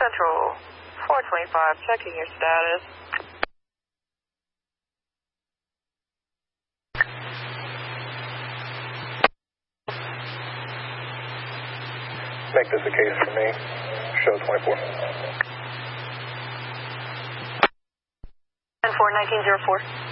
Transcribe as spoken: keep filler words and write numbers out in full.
Central, four twenty-five, checking your status. Make this a case for me. Show twenty-four. ten four, nineteen oh four.